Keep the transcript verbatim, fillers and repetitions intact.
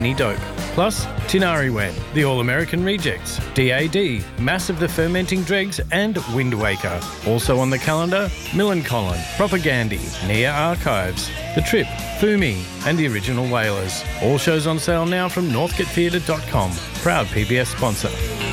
Dope. Plus, Tinari Wen, The All-American Rejects, D A D, Mass of the Fermenting Dregs and Wind Waker. Also on the calendar, Millencolin, Propagandy, Nia Archives, The Trip, Fumi and The Original Whalers. All shows on sale now from northcote theatre dot com. Proud P B S sponsor.